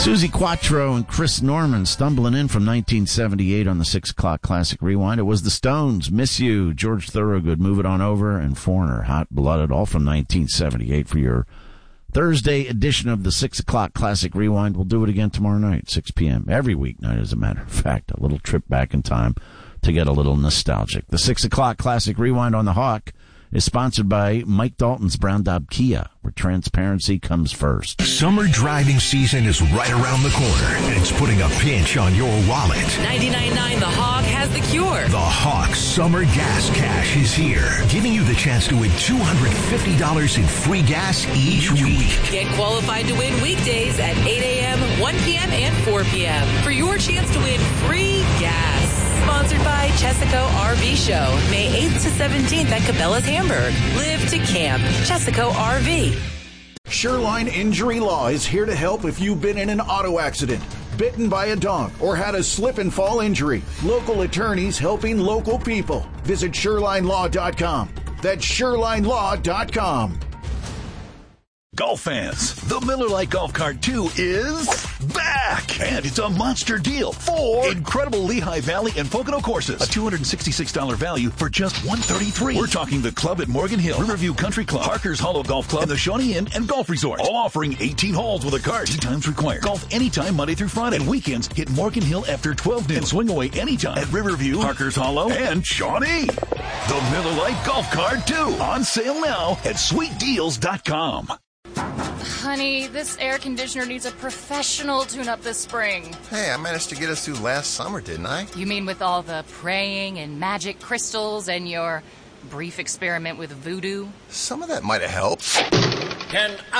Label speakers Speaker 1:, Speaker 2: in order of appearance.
Speaker 1: Susie Quattro and Chris Norman stumbling in from 1978 on the 6 o'clock Classic Rewind. It was the Stones, Miss You, George Thorogood, Move It On Over, and Foreigner, Hot Blooded, all from 1978 for your Thursday edition of the 6 o'clock Classic Rewind. We'll do it again tomorrow night, 6 p.m. Every weeknight, as a matter of fact. A little trip back in time to get a little nostalgic. The 6 o'clock Classic Rewind on the Hawk is sponsored by Mike Dalton's Brown Daub Kia, where transparency comes first.
Speaker 2: Summer driving season is right around the corner, and it's putting a pinch on your wallet.
Speaker 3: 99.9 The Hawk has the cure.
Speaker 2: The Hawk Summer Gas Cash is here, giving you the chance to win $250 in free gas each week.
Speaker 3: Get qualified to win weekdays at 8 a.m., 1 p.m., and 4 p.m. for your chance to win free gas. Sponsored by Chesaco RV Show, May 8th to 17th at Cabela's Hamburg. Live to camp. Chesaco RV.
Speaker 4: Shoreline Injury Law is here to help if you've been in an auto accident, bitten by a dog, or had a slip and fall injury. Local attorneys helping local people. Visit ShorelineLaw.com. That's ShorelineLaw.com.
Speaker 5: Golf fans, the Miller Lite Golf Cart 2 is back! And it's a monster deal for incredible Lehigh Valley and Pocono courses. A $266 value for just $133. We're talking the club at Morgan Hill, Riverview Country Club, Parker's Hollow Golf Club, and the Shawnee Inn and Golf Resort. All offering 18 holes with a cart. 2 times required. Golf anytime Monday through Friday. And weekends hit Morgan Hill after 12 noon. And swing away anytime at Riverview, Parker's Hollow, and Shawnee. The Miller Lite Golf Cart 2. On sale now at sweetdeals.com.
Speaker 6: Honey, this air conditioner needs a professional tune-up this spring.
Speaker 7: Hey, I managed to get us through last summer, didn't I?
Speaker 6: You mean with all the praying and magic crystals and your brief experiment with voodoo?
Speaker 7: Some of that might have helped.
Speaker 8: Can